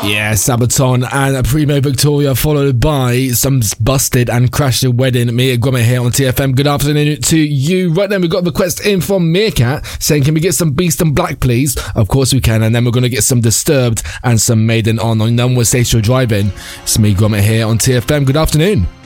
Yeah, Sabaton and a Primo Victoria, followed by some busted and crashed wedding. Mia Gromit here on TFM. Good afternoon to you. Right then, we've got a request in from Meerkat saying, can we get some Beast and Black, please? Of course we can. And then we're going to get some Disturbed and some Maiden on Number Station Driving. It's me, Gromit, here on TFM. Good afternoon.